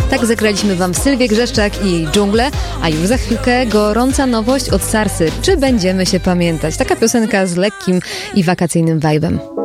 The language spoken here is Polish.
Tak zagraliśmy wam Sylwię Grzeszczak i jej dżunglę, a już za chwilkę gorąca nowość od Sarsy. Czy będziemy się pamiętać? Taka piosenka z lekkim i wakacyjnym vibe'em.